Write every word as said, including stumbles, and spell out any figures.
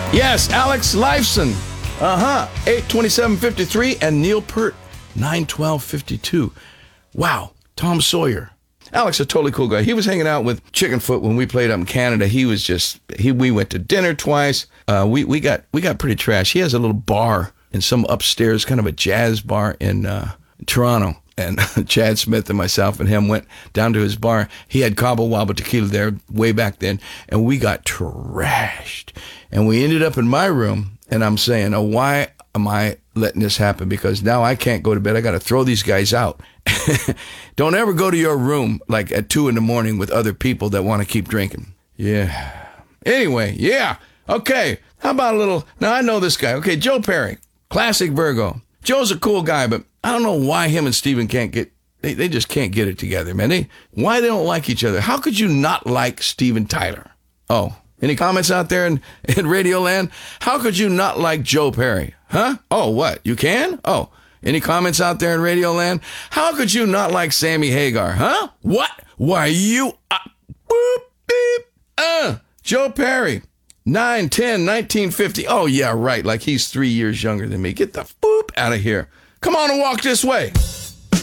Yes, Alex Lifeson. Uh-huh. eight twenty-seven fifty-three. And Neil Peart, nine twelve fifty-two. Wow. Tom Sawyer. Alex, a totally cool guy. He was hanging out with Chickenfoot when we played up in Canada. He was just, he. we went to dinner twice. Uh, we, we got we got pretty trash. He has a little bar in some upstairs, kind of a jazz bar in uh, Toronto. And Chad Smith and myself and him went down to his bar. He had Cabo Wabo tequila there way back then, and we got trashed. And we ended up in my room, and I'm saying, oh, why am I letting this happen? Because now I can't go to bed. I got to throw these guys out. Don't ever go to your room like at two in the morning with other people that want to keep drinking. Yeah. Anyway, yeah. Okay. How about a little, now I know this guy. Okay, Joe Perry, classic Virgo. Joe's a cool guy, but I don't know why him and Steven can't get, they, they just can't get it together, man. They, why they don't like each other. How could you not like Steven Tyler? Oh, any comments out there in, in Radio Land? How could you not like Joe Perry? Huh? Oh, what? You can? Oh, any comments out there in Radio Land? How could you not like Sammy Hagar? Huh? What? Why you, uh, boop, beep, uh, Joe Perry. nine ten nineteen fifty. Oh, yeah, right. Like he's three years younger than me. Get the boop out of here. Come on and walk this way.